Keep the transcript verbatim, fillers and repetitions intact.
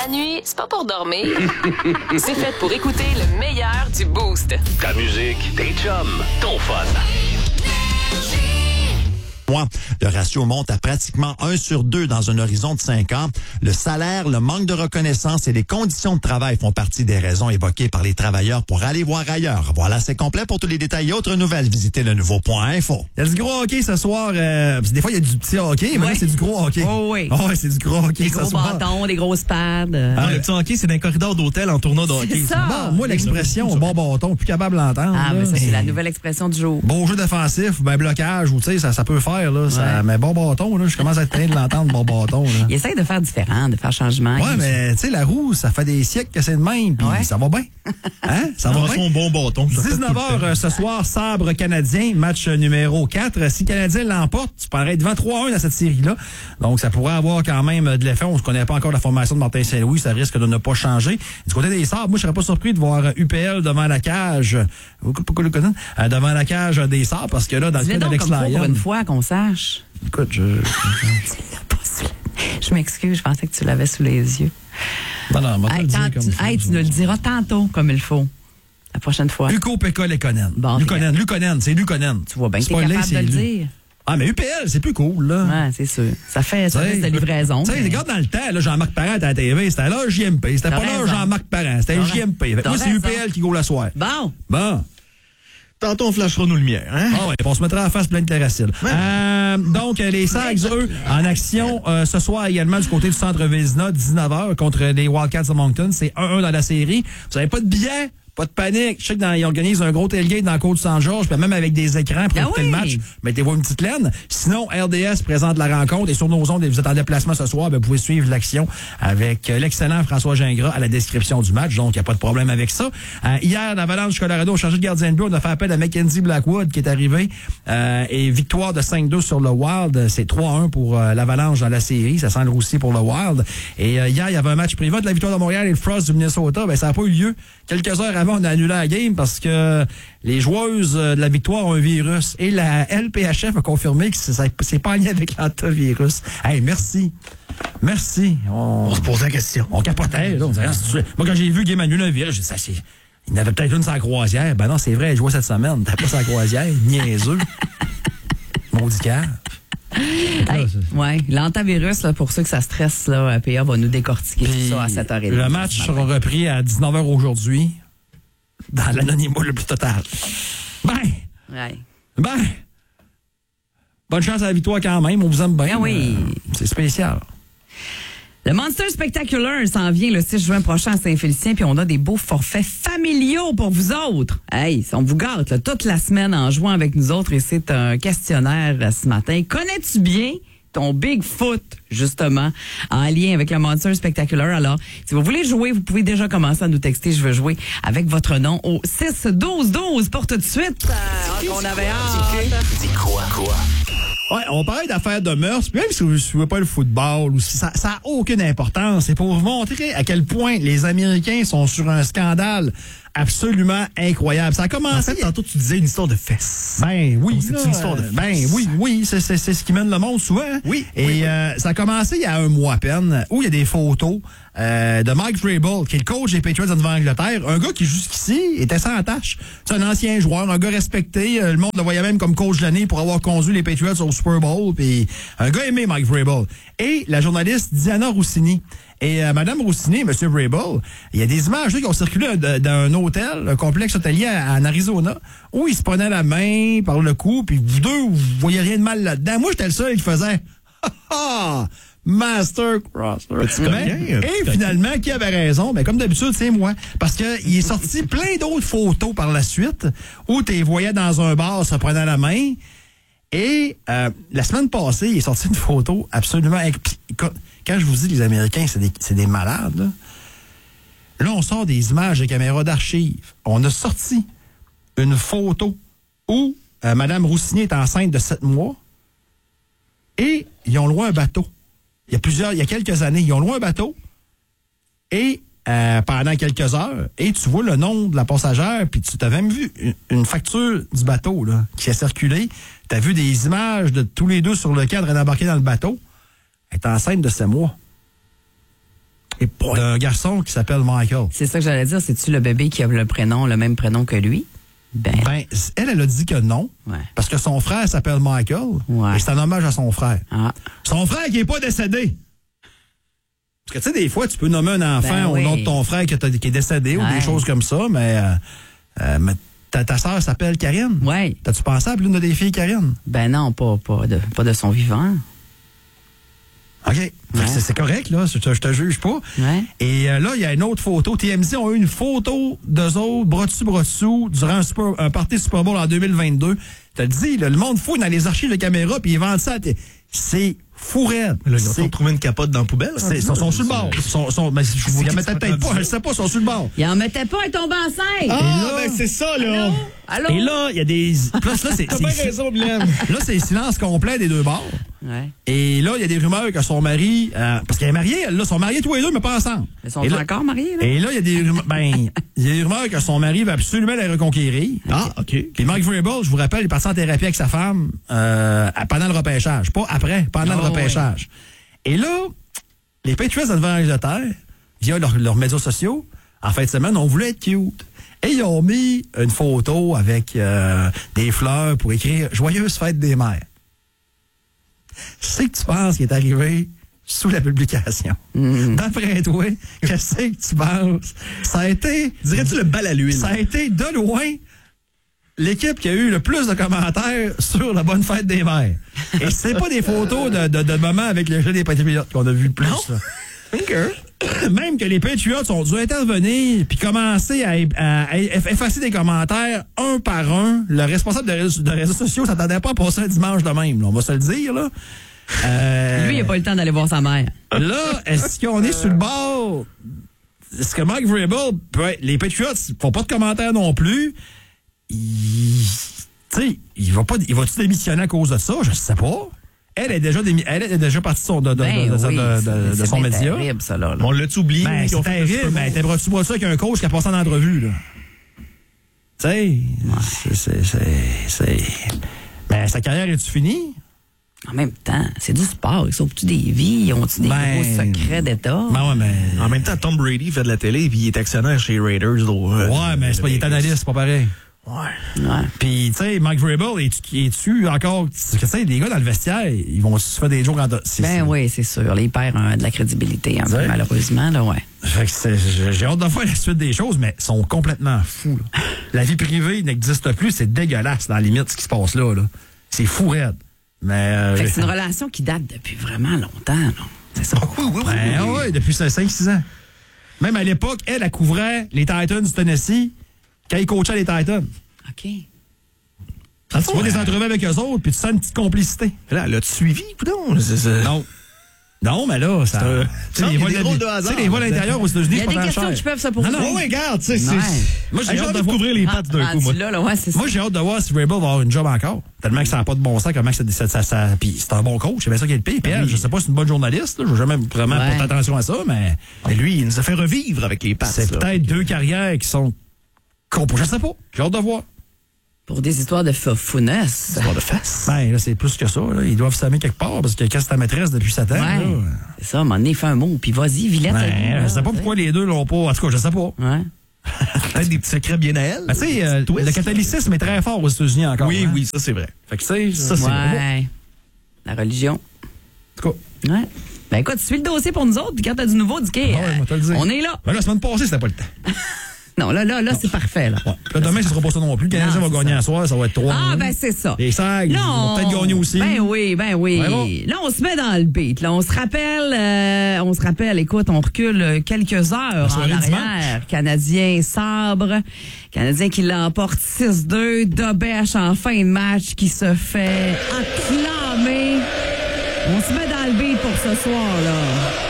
La nuit, c'est pas pour dormir. C'est fait pour écouter le meilleur du Boost. Ta musique, tes chums, ton fun. Le ratio monte à pratiquement un sur deux dans un horizon de cinq ans. Le salaire, le manque de reconnaissance et les conditions de travail font partie des raisons évoquées par les travailleurs pour aller voir ailleurs. Voilà, c'est complet. Pour tous les détails et autres nouvelles, visitez le nouveau point info. Il y a du gros hockey ce soir. Euh, des fois, il y a du petit hockey, mais ouais. là, c'est du gros hockey. Oh oui. Oh, ouais, c'est du gros hockey Des ce gros soir. bâtons, des grosses pads. Euh... Ah, le petit hockey, c'est dans un corridor d'hôtel en tournoi de hockey. C'est ça. Bon, moi, l'expression bon bâton, plus capable de l'entendre. Ah, là, mais ça, c'est mais la nouvelle expression du jour. Beau jeu défensif, ben blocage, ou tu sais, ça, ça peut faire, là. Ça, Ouais. mais bon bâton, là, je commence à être train de l'entendre, bon bâton, là. Il essaie de faire différent, de faire changement. Ouais, Il- mais tu sais, la roue, ça fait des siècles que c'est de même, puis Ouais. ça va bien. Hein? Ça va bien. son bon bâton. dix-neuf heures ce soir, Sabre canadien, match numéro quatre. Si le Canadien l'emporte, tu pourrais être devant trois un dans cette série-là. Donc, ça pourrait avoir quand même de l'effet. On ne connaît pas encore la formation de Martin Saint-Louis. Ça risque de ne pas changer. Du côté des Sabres, moi, je serais pas surpris de voir U P L devant la cage. Euh, devant la cage des Sabres, parce que là, dans le Dis-le cas donc d'Alex comme faut pour Lyon... une fois qu'on sache. Écoute, je... Je m'excuse, je pensais que tu l'avais sous les yeux. Non, non, on va te Hey, le dire quand comme tu, il faut, hey, ça. tu nous le diras tantôt comme il faut. La prochaine fois. Luco Pekka Lekonen. Bon, Lukonen, Lukonen, c'est Lukonen. Tu vois bien que C'est t'es pas capable laid, de le c'est dire. Ah, mais U P L, c'est plus cool, là. Ouais, c'est sûr. Ça fait service de livraison. Tu sais, mais- regarde dans le temps, là, Jean-Marc Parent était à la T V, c'était là J M P. C'était T'as pas là raison. Jean-Marc Parent, c'était T'as J M P. Fait que t'as moi, c'est U P L raison. qui go le soir. Bon. Bon. Tantôt, on flashera nos lumières, hein? Ah ouais, on se mettra à la face plein de terracile. Euh, donc, les Sags, eux, en action euh, ce soir également du côté du centre Vézina, dix-neuf heures, contre les Wildcats de Moncton. C'est un un dans la série. Vous avez pas de billets? Pas de panique. Je sais qu'ils organisent un gros tailgate dans la côte du Saint-Georges, puis même avec des écrans pour Ah écouter oui. le match. Mettez-vous une petite laine. Sinon, R D S présente la rencontre et sur nos ondes, vous êtes en déplacement ce soir, ben, vous pouvez suivre l'action avec euh, l'excellent François Gingras à la description du match. Donc, il n'y a pas de problème avec ça. Euh, hier, l'Avalanche Colorado a changé de gardien de but. On a fait appel à Mackenzie Blackwood qui est arrivé. Euh, et victoire de cinq deux sur le Wild. C'est trois un pour euh, l'Avalanche dans la série. Ça sent le roussi pour le Wild. Et euh, hier, il y avait un match privé de la victoire de Montréal et le Frost du Minnesota. Ben, ça n'a pas eu lieu. Quelques heures avant, on a annulé la game parce que les joueuses de la victoire ont un virus. Et la L P H F a confirmé que c'est pas en lien avec l'antivirus. Hey, merci. Merci. On, On se pose la question. on capotait. Là, on disait, ah, c'est- moi, quand j'ai vu Game annulé un virus, j'ai dit, ça, c'est... Il y en avait peut-être une sur la croisière. Ben non, c'est vrai, elle jouait cette semaine. T'as pas sur la croisière. Niaiseux. Maudit cœur. Hey, ouais, l'antivirus, là, pour ceux que ça stresse, là, P A va nous décortiquer tout ça à sept heures trente. Le match sera repris à dix-neuf heures aujourd'hui, dans l'anonymat le plus total. Ben, Ouais. ben, bonne chance à la victoire quand même, on vous aime bien. Ben oui. Euh, c'est spécial. Le Monster Spectacular s'en vient le six juin prochain à Saint-Félicien, puis on a des beaux forfaits familiaux pour vous autres. Hey, on vous gâte là, toute la semaine en jouant avec nous autres, et c'est un questionnaire euh, ce matin. Connais-tu bien ton Bigfoot, justement, en lien avec le Monster Spectacular? Alors, si vous voulez jouer, vous pouvez déjà commencer à nous texter « Je veux jouer » avec votre nom au six douze douze pour tout de suite. Euh, on avait hâte. Dis quoi, quoi? Ouais, on parlait d'affaires de mœurs, puis même si vous ne suivez pas le football, ou si ça n'a aucune importance, c'est pour vous montrer à quel point les Américains sont sur un scandale absolument incroyable. Ça a En commencé... fait, tantôt, tu disais une histoire de fesses. Ben oui, Donc, c'est là, une histoire de euh, ben fesses. oui, oui, c'est c'est c'est ce qui mène le monde souvent. hein. Oui, Et oui, oui. euh, ça a commencé il y a un mois à peine, où il y a des photos euh, de Mike Vrabel, qui est le coach des Patriots de Nouvelle-Angleterre, un gars qui jusqu'ici était sans tâche. C'est un ancien joueur, un gars respecté. euh, Le monde le voyait même comme coach de l'année pour avoir conduit les Patriots au Super Bowl. Puis un gars aimé, Mike Vrabel. Et la journaliste Diana Roussini. Et euh, Madame Roussini, Monsieur Vrabel, il y a des images là, qui ont circulé de- d'un hôtel, un complexe hôtelier à- en Arizona, où il se prenait la main par le cou, puis vous deux, vous voyez rien de mal là-dedans. Moi, j'étais le seul qui faisait « Ha ha! Master Crosser! » coquin, Et petit finalement, qui avait raison? Ben, comme d'habitude, c'est moi. Parce que il est sorti plein d'autres photos par la suite, où tu les voyais dans un bar se prenant la main. Et euh, la semaine passée, il est sorti une photo absolument... inc- Puis, écoute, quand je vous dis les Américains, c'est des, c'est des malades, là. Là, on sort des images de caméras d'archives. On a sorti une photo où euh, Mme Roussini est enceinte de sept mois et ils ont loué un bateau. Il y a plusieurs, il y a quelques années, ils ont loué un bateau et euh, pendant quelques heures, et tu vois le nom de la passagère, puis tu t'as même vu une, une facture du bateau là, qui a circulé. Tu as vu des images de tous les deux sur le cadre d'embarquer dans le bateau. Elle est enceinte de sept mois. Et boy. d'un garçon qui s'appelle Michael. C'est ça que j'allais dire. C'est-tu le bébé qui a le prénom, le même prénom que lui? Ben, Ben, elle, elle a dit que non. Ouais. Parce que son frère s'appelle Michael. Ouais. Et c'est un hommage à son frère. ah, Son frère qui n'est pas décédé. Parce que, tu sais, des fois, tu peux nommer un enfant Ben au oui. nom de ton frère qui, t'a- qui est décédé ou Ouais. des choses comme ça, mais, euh, euh, mais ta, ta sœur s'appelle Karine. ouais. T'as-tu pensé à l'une de tes filles, Karine? Ben non, pas, pas, de, pas de son vivant. OK. Fait que c'est- c'est correct, là. Je te, je te juge pas. Ouais. Et euh, là, il y a une autre photo. T M Z ont eu une photo d'eux autres, bras dessus, bras dessous, durant un, super, un party Super Bowl en deux mille vingt-deux. T'as dit, là, le monde fouille dans les archives de caméra puis ils vendent ça. à t- C'est fou raide. Là, ils ont C'est- trouvé une capote dans la poubelle. c'est- Ils sont, sont sur le bord. Ils sont, sont, mais je vous qui y qui mettais se peut-être fait pas, dire? je sais pas, ils sont sur le bord. Il en mettait pas, il tombe enceinte. Ah, là- ben c'est ça, là. Allô? Et là, il y a des. Plus, là, c'est. T'as bien c'est- raison, Glenn. Là, c'est silence complet des deux bords. Ouais. Et là, il y a des rumeurs que son mari. euh, parce qu'elle est mariée, elle, là, sont mariés tous les deux, mais pas ensemble. Ils sont Et là- encore mariés, là? Et là, il y a des rumeurs, ben, il y a des rumeurs que son mari va absolument la reconquérir. Ah, OK. Puis Mike Vrabel, je vous rappelle, il est parti en thérapie avec sa femme euh, pendant le repêchage. Pas après, pendant Oh, le repêchage. Et là, les Patriots de Nouvelle-Angleterre, via leurs leurs médias sociaux, en fin de semaine, ont voulu être cute. Et ils ont mis une photo avec euh, des fleurs pour écrire « Joyeuse fête des mères ». Je sais que tu penses qu'il est arrivé sous la publication. D'après toi, qu'est-ce que tu penses? Ça a été... Dirais-tu le bal à l'huile? Ça a été de loin l'équipe qui a eu le plus de commentaires sur la bonne fête des mères. Et c'est pas des photos de, de, de moments avec le jeu des Patriots qu'on a vu le plus. là. Même que les Patriots ont dû intervenir puis commencer à, à- à effacer des commentaires un par un. Le responsable de réseaux, de réseaux sociaux s'attendait pas à passer un dimanche de même. Là, on va se le dire. Là. Euh, Lui, il n'a pas eu le temps d'aller voir sa mère. Là, est-ce qu'on est sur le bord? Est-ce que Mike Vrabel, peut être- les Patriots font pas de commentaires non plus? Il, tu sais, il va pas, il va-tu démissionner à cause de ça? Je sais pas. Elle est déjà, démi- elle est déjà partie de son, de, de, Ben de, de- oui, de- de- c'est- de c'est son bien média. terrible, ça, là. là. On l'a-tu oublié? Ben, qu'ils c'est ont fait le terrible, Super Bowl? mais t'aimerais-tu voir ça avec un coach qui a passé en entrevue, là? Tu sais, c'est, c'est, c'est, c'est... Ben, sa carrière est-tu finie? En même temps, c'est du sport. Ils sauvent-tu des vies? Ils ont-tu des Ben, gros secrets d'État? Ben ouais, mais... En même temps, Tom Brady fait de la télé puis il est actionnaire chez Raiders. donc, euh, Ouais, mais c'est pas, il est analyste, c'est pas pareil. Ouais. Ouais. Puis, tu sais, Mike Vrabel, es-tu, es-tu encore... Tu sais, les gars dans le vestiaire, ils vont se faire des jours en... c'est- Ben oui, c'est sûr. Là, il perd euh, de la crédibilité un peu, Ouais. malheureusement. Là, ouais. Fait que c'est- j'ai j'ai hâte de voir la suite des choses, mais ils sont complètement fous. là. La vie privée n'existe plus, c'est dégueulasse dans la limite ce qui se passe là. là. C'est fou raide. Mais... euh, Fait que c'est une relation qui date depuis vraiment longtemps. là. C'est ça. Oui, oui, oui. ben, oui. ouais, depuis cinq six ans. Même à l'époque, elle, elle couvrait les Titans du Tennessee quand il coachait les Titans. OK. Tu vois des entrevues avec eux autres, puis tu sens une petite complicité. Là, l'as-tu suivi, coudonc? C'est- c'est- Non. Non, mais là, ça... un- Tu sais, Non, les il y a vols des drôles de tu hasard, sais, les vols là-dedans. intérieurs aux États-Unis, Il y a c'est des pas tant questions cher. qui peuvent se poser. Non, non. Oh, ouais, regarde, tu sais, c'est. Ouais. Moi, j'ai J'ai hâte hâte de de voir... couvrir les pattes d'un Ah, coup, moi. là, là, ouais, c'est ça. Moi, j'ai hâte de voir si Vrabel va avoir une job encore. Tellement que ça n'a pas de bon sens, comment que ça... ça, ça, ça puis c'est un bon coach, c'est bien ça qui est le pire. Puis elle, je sais pas si c'est une bonne journaliste, là, je n'ai jamais vraiment Ouais. porté attention à ça, mais Mais lui, il nous a fait revivre avec les pattes. c'est là. peut-être deux carrières qui sont... comp- Je sais pas, j'ai hâte de voir. Pour des histoires de fofounesse. Histoire de face. Ben, là, c'est plus que ça, là. Ils doivent s'aimer quelque part, parce que quand c'est ta maîtresse depuis sept ans, Ouais. là... C'est ça, à un moment donné, fais un mot, puis vas-y, Villette. Ben, je sais pas pourquoi les deux l'ont pas. En tout cas, je sais pas. Ouais. Peut-être des petits secrets bien à elle. Ben, tu sais, euh, Twist. le catholicisme est très fort aux États-Unis encore. Oui, hein. oui, ça, c'est vrai. Fait que, tu sais, ça, c'est... Ouais. La religion. En tout cas, Ouais. Ben écoute, suis le dossier pour nous autres, puis quand t'as du nouveau, dis que, ouais, euh, moi, te le dire. on est là. Ben, la semaine passée, c'était pas le temps. Non, là, là, là, c'est parfait, là. Ouais. Là, demain, ce sera pas ça non plus. Le Canadien Non, va c'est gagner ça. à soir, ça va être trois. Ah, ben c'est ça. Les Sags, ils Là, vont peut-être gagner aussi. Ben oui, ben oui. Ouais, bon. Là, on se met dans le beat. Là, on se rappelle, euh, on se rappelle, écoute, on recule euh, quelques heures en soirée arrière. Canadien Sabre. Canadien qui l'emporte six deux. Dobèche en fin de match qui se fait acclamer. On se met dans le beat pour ce soir, là.